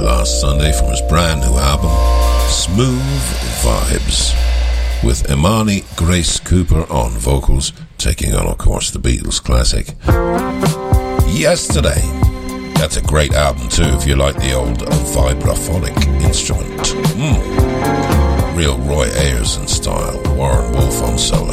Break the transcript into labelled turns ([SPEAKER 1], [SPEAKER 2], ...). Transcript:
[SPEAKER 1] last Sunday from his brand new album, Smooth Vibes, with Imani Grace Cooper on vocals, taking on, of course, the Beatles classic Yesterday. That's a great album too, if you like the old vibraphonic instrument. Real Roy Ayers in style, Warren Wolf on solo.